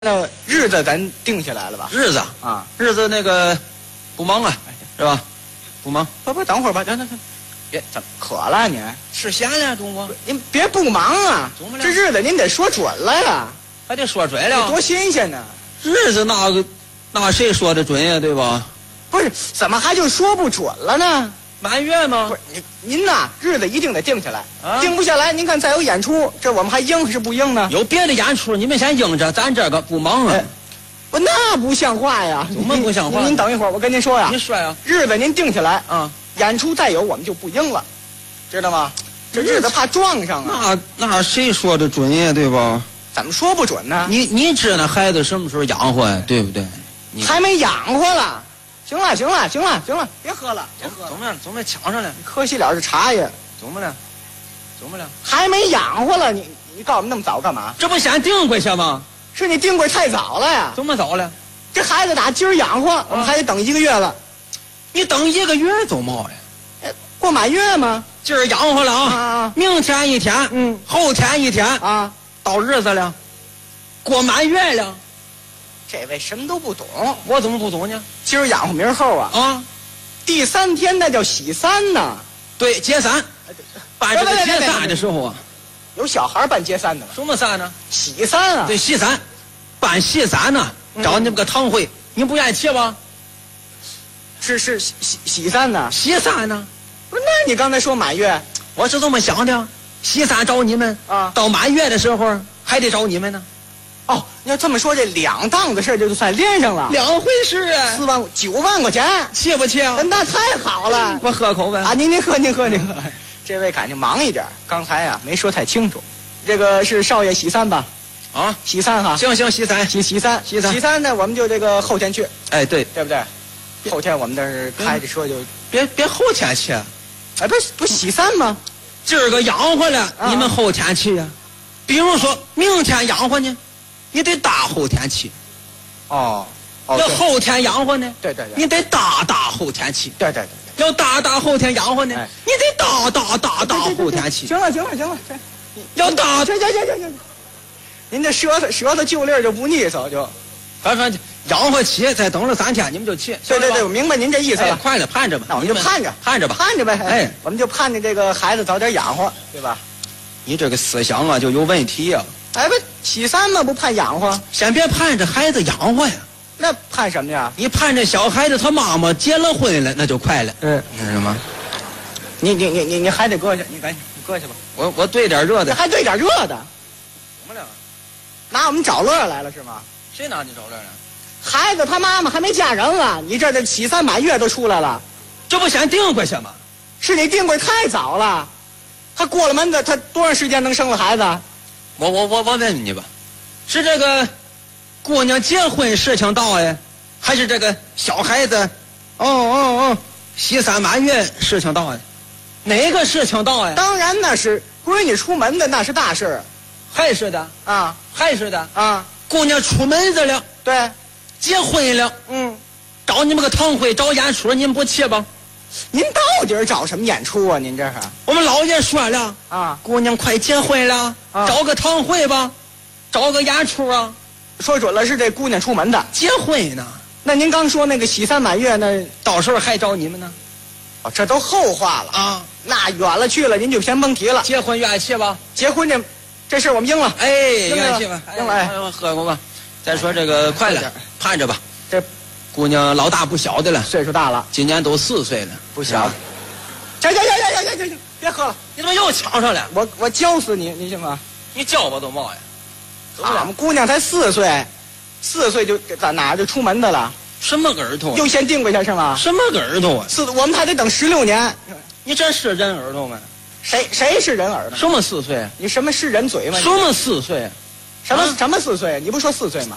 那日子咱定下来了吧？ 日子啊， 日子那个不忙啊，是吧？不忙。 不，等会儿吧，等，别，怎么渴了你？ 吃咸了，中国您别不忙啊！ 怎么了这日子您得说准了呀， 还得说准了。 多新鲜呢！ 日子那谁说的准呀？对吧？ 不是，怎么还就说不准了呢？ 满月吗？ 不是您呐，日子一定得定下来， 啊定不下来，您看再有演出，这我们还应是不应呢？ 有别的演出，你们先应着，咱这个不忙啊。 不，那不像话呀！ 怎么不像话？ 您等一会儿，我跟您说呀， 你说呀， 日子您定下来啊， 演出再有我们就不应了，知道吗？这日子怕撞上啊！ 那谁说的准呀？对吧？ 怎么说不准呢？ 你知道孩子什么时候养活呀？对不对？ 还没养活了。行了，别喝了， 怎么抢上来？ 可惜了这茶叶。 怎么了？ 还没养活了，你告诉我们那么早干嘛？ 这不先订回去吗？ 是你订柜太早了呀！ 怎么早了？ 这孩子打今儿养活，我们还得等1个月了。 你等1个月都冒了。 过满月吗？ 今儿养活了啊！明天1天，后天1天啊， 到日子了，过满月了。 这位什么都不懂， 我怎么不懂呢？ 今儿养活明儿后啊，第3天那叫喜三呢。 对，接散。办这个接散的时候啊， 有小孩办接散的吗？ 什么散呢？ 喜三啊。 对，喜散，办喜散呢，找你们个堂会，你不愿意去吧？ 是喜三呢？ 喜散呢？ 不是，那你刚才说满月， 我是这么想的，喜散找你们啊， 到满月的时候还得找你们呢。 哦，你要这么说，这2档子事就算连上了。 两回事啊 ！4万9万块钱， 去不去啊？ 那太好了！ 我喝口呗。 啊，您喝。这位感情忙一点，刚才呀没说太清楚。这个是少爷喜三吧？ 啊， 喜三哈。 行，喜三， 喜三呢，我们就这个后天去。 哎，对不对？后天我们这儿开着车就别后天去。 哎，不喜三吗？ 今儿个养活了，你们后天去呀？比如说明天养活呢？你得大后天去， 要后天养活呢？ 对， 你得大后天去， 对， 要大后天养活呢？你得大后天去。 行了，要大，行，您这舌头就粒儿就不腻嗦就， 反正养活起，再等了3天，你们就去。 对，我明白您这意思了。 快了，盼着吧。 那我们就盼着吧。哎，我们就盼着这个孩子早点养活，对吧？ 你这个思想啊就有问题呀。 哎，不，喜三嘛，不盼养活？ 先别盼着孩子养活呀， 那盼什么呀？ 你盼着小孩子他妈妈结了婚了，那就快了。你知道吗？ 你还得搁下，你赶紧搁下吧。 我兑点热的。 还兑点热的？怎么了？ 拿我们找乐来了是吗？ 谁拿你找乐了？ 孩子他妈妈还没嫁人啊，你这喜三满月都出来了， 这不先订回去吗？ 是你订柜太早了，他过了门子，他多长时间能生了孩子？ 我问问你吧，是这个姑娘结婚事情到呀，还是这个小孩子喜三满月事情到呀？哪个事情到呀？ 当然那是闺女出门的，那是大事。 还是的啊， 姑娘出门子了， 对， 结婚了，找你们个堂会找演出，你们不去吧？ 您到底找什么演出啊？您这是？ 我们老爷说了啊， 姑娘快结婚了，找个堂会吧，找个演出啊。 说准了是这姑娘出门的， 结婚呢。 那您刚说那个喜三满月，那到时候还找你们呢？ 这都后话了啊。 那远了去了，您就先甭提了。 结婚愿意去吧？ 结婚这事我们应了。 哎，愿意去吧？ 应了。 喝过吧。再说这个快了，盼着吧。 这姑娘老大不小的了， 岁数大了， 今年都4岁了， 不小。行，别喝了， 你怎么又抢上来？ 我教死你，你信吗？ 你叫我都冒呀！ 我们姑娘才4岁，4岁就在哪就出门的了？ 什么个儿童？ 又先定过去是吗？ 什么个儿童啊？ 我们还得等16年。 你这是人儿童吗？ 谁是人儿呢？ 什么4岁？ 你什么是人嘴吗？ 什么4岁？ 什么4岁？你不说4岁吗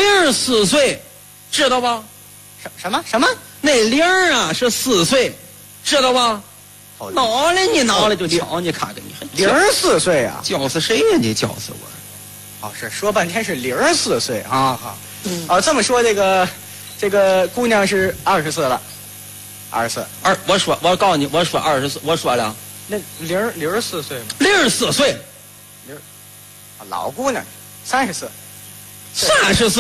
？04岁，知道吧？ 什么？ 那0啊是4岁，知道吧？恼了你恼了就瞧你看着你 04岁啊！ 叫死谁呀？你叫死我！ 是说半天是04岁啊！好，这么说这个姑娘是24了，24。 我告诉你，我说24，我说了。 那04岁吗 ？04岁， 老姑娘，34。 34